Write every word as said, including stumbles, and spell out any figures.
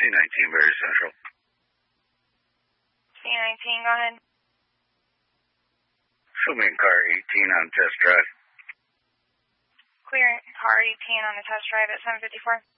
nineteen, very central. C nineteen, go ahead. Show me car eighteen on test drive. Clear car eighteen on the test drive at seven fifty-four.